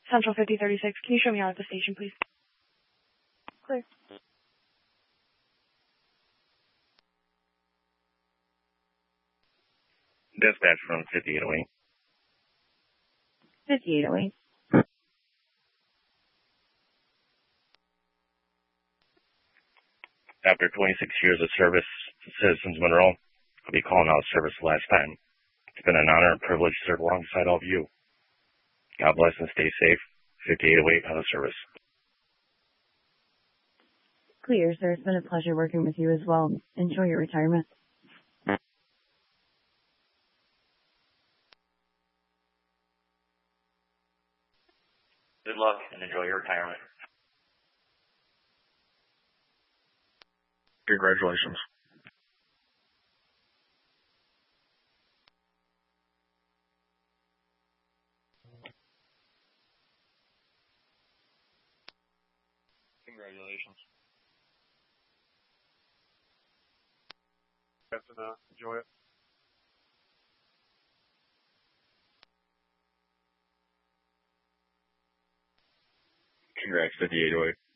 Central 5036. Can you show me out at the station, please? Clear. Dispatch from 5808. 5808. After 26 years of service to Citizens Monroe, I'll be calling out of service the last time. It's been an honor and privilege to serve alongside all of you. God bless and stay safe. 5808 out of service. Clear, sir. It's been a pleasure working with you as well. Enjoy your retirement. Good luck and enjoy your retirement. Congratulations. Congratulations. Enjoy it. Congrats, 5808.